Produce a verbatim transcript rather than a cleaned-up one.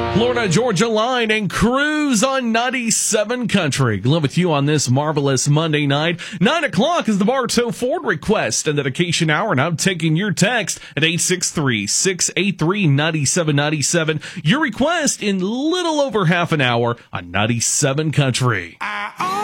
Florida Georgia Line and Cruise on ninety-seven Country. Glad with you on this marvelous Monday night. Nine o'clock is the Bartow Ford request and dedication hour, and I'm taking your text at eight six three, six eight three, nine seven nine seven. Your request in little over half an hour on ninety-seven Country. I